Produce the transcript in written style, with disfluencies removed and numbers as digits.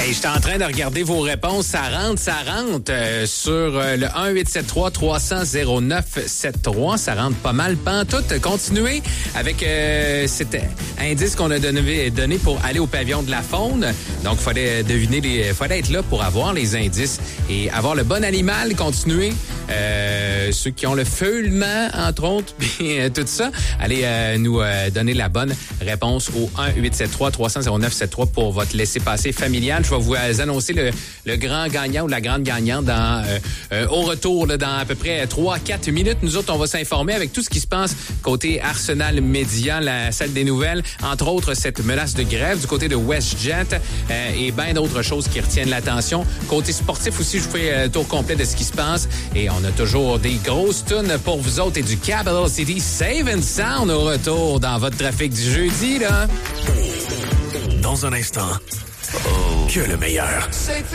Hey, j'étais en train de regarder vos réponses. Ça rentre sur le 1-873-300-0973. Ça rentre pas mal. Pantoute, continuez avec cet indice qu'on a donné pour aller au pavillon de la faune. Donc, fallait être là pour avoir les indices et avoir le bon animal. Continuez. Ceux qui ont le feulement, entre autres, puis tout ça, allez nous donner la bonne réponse au 1-873-300-0973 pour votre laissez-passer familial. Je vais vous annoncer le grand gagnant ou la grande gagnante au retour là, dans à peu près 3-4 minutes. Nous autres, on va s'informer avec tout ce qui se passe côté Arsenal Média, la salle des nouvelles, entre autres cette menace de grève du côté de WestJet et bien d'autres choses qui retiennent l'attention. Côté sportif aussi, je vous fais un tour complet de ce qui se passe et on a toujours des grosses tunes pour vous autres et du Capital City Save and Sound au retour dans votre trafic du jeudi, là. Dans un instant, que le meilleur.